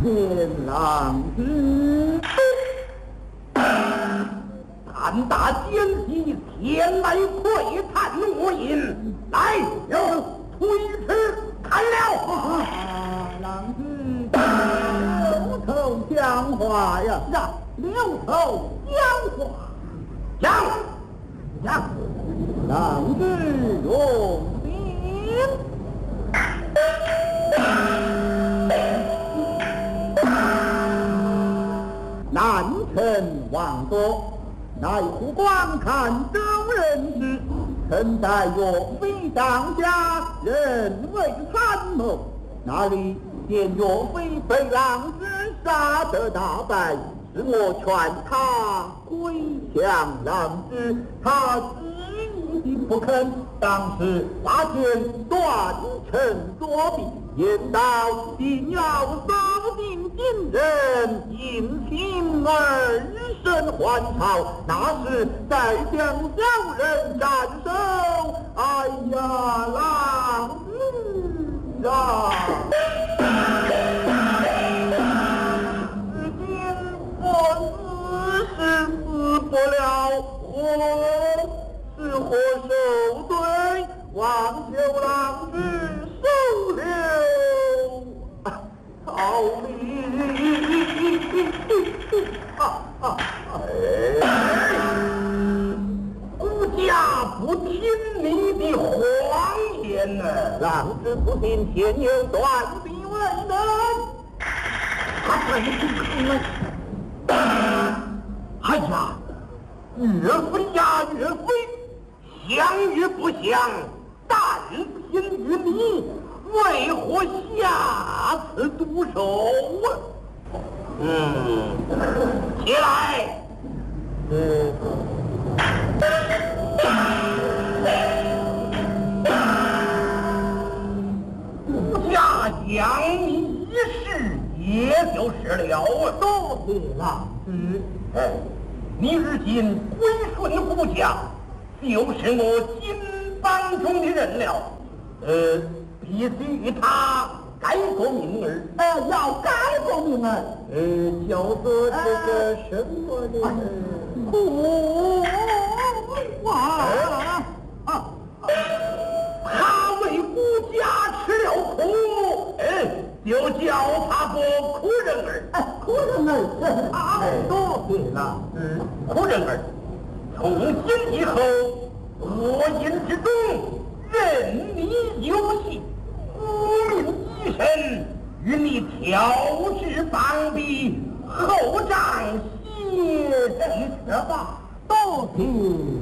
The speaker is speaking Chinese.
天狼之胆大奸计，天来窥探我引，来，有推迟砍了。 狼之六头讲话呀，是啊，六头讲话， 讲， 狼之用兵。南臣王多，乃虎观看州人时，臣在岳飞帐下，人为参谋。那里见岳飞被狼之杀得大败，使我劝他归降狼之，他执意的不肯。当时发现断臣作弊，言道定要扫定金人，引请儿身还朝。那时再将小人斩首，哎呀，狼之啊！如今我死是死不了，是何受罪？望求狼之收留逃离。孤家不听你的谎言呢，狼之不听，天有断臂为能。他真不可能。哎呀，岳飞呀，岳飞！降与不降，但凭于你，为何下此毒手啊？起来！下降你一事，也就是了。多谢老师。你如今归顺胡家，就是我金榜中的人了。必须与他改过名儿。要改过名儿。叫做这个什么的？苦啊！他为孤家吃了苦，就叫他做苦人儿。苦人儿，多谢了。苦人儿，从今以后，我营之中任你游戏，无名一身，与你调制邦庇，后仗谢人吧。多谢。